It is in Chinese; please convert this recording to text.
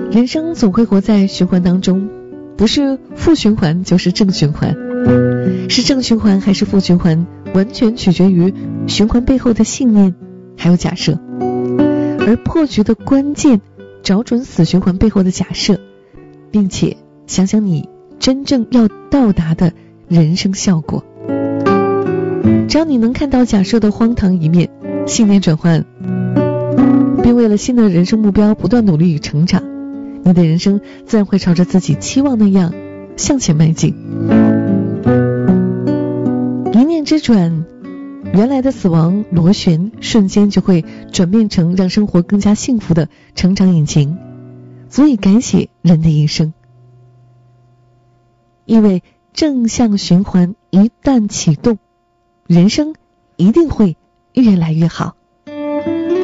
人生总会活在循环当中，不是负循环就是正循环，是正循环还是负循环，完全取决于循环背后的信念还有假设。而破局的关键，找准死循环背后的假设，并且想想你真正要到达的人生效果。只要你能看到假设的荒唐一面，信念转换，并为了新的人生目标不断努力与成长，你的人生自然会朝着自己期望那样向前迈进。一念之转，原来的死亡螺旋瞬间就会转变成让生活更加幸福的成长引擎，足以改写人的一生。因为正向循环一旦启动，人生一定会越来越好。